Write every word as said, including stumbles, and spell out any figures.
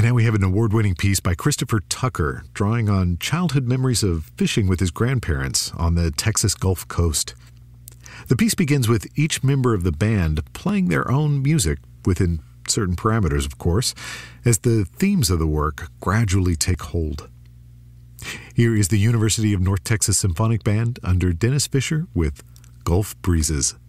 And now we have an award-winning piece by Christopher Tucker, drawing on childhood memories of fishing with his grandparents on the Texas Gulf Coast. The piece begins with each member of the band playing their own music, within certain parameters, of course, as the themes of the work gradually take hold. Here is the University of North Texas Symphonic Band under Dennis Fisher with Gulf Breezes.